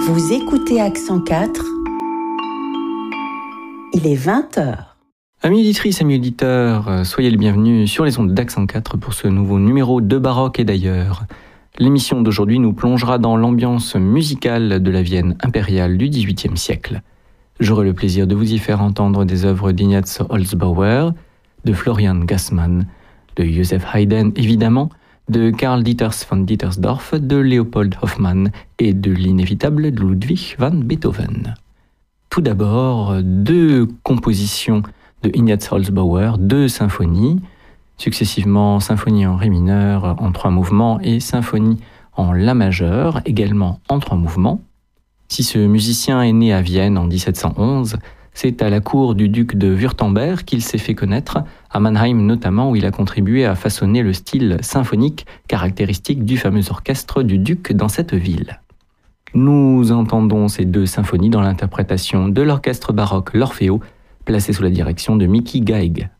Vous écoutez Accent 4, il est 20h. Amis auditrices, amis auditeurs, soyez les bienvenus sur les ondes d'Accent 4 pour ce nouveau numéro de Baroque et d'ailleurs. L'émission d'aujourd'hui nous plongera dans l'ambiance musicale de la Vienne impériale du XVIIIe siècle. J'aurai le plaisir de vous y faire entendre des œuvres d'Ignaz Holzbauer, de Florian Gassmann, de Joseph Haydn évidemment, de Karl Dieters von Dietersdorf, de Leopold Hoffmann et de l'inévitable Ludwig van Beethoven. Tout d'abord, deux compositions de Ignaz Holzbauer, deux symphonies, successivement symphonie en ré mineur en 3 mouvements et symphonie en la majeur, également en 3 mouvements. Si ce musicien est né à Vienne en 1711, c'est à la cour du duc de Wurtemberg qu'il s'est fait connaître, à Mannheim notamment, où il a contribué à façonner le style symphonique caractéristique du fameux orchestre du duc dans cette ville. Nous entendons ces deux symphonies dans l'interprétation de l'orchestre baroque L'Orfeo, placé sous la direction de Mickey Geiger.